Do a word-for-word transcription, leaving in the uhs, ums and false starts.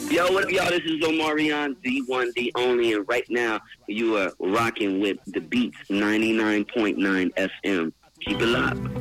Yo, what up, y'all? This is Omarion, the one, the only, and right now you are rocking with the Beats ninety-nine point nine F M. Keep it locked.